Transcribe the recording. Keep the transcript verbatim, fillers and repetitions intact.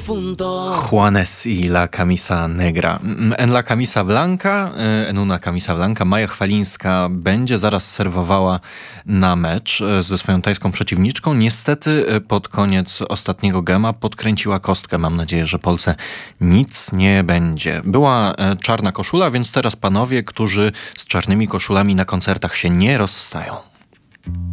difunto. Juanes y la camisa negra. En la camisa blanca, en una camisa blanca, Maja Chwalińska będzie zaraz serwowała na mecz ze swoją tajską przeciwniczką. Niestety pod koniec ostatniego gema podkręciła kostkę. Mam nadzieję, że Polsce nic nie będzie. Była czarna koszula, więc teraz panowie, którzy z czarnymi koszulami na koncertach się nie rozstają.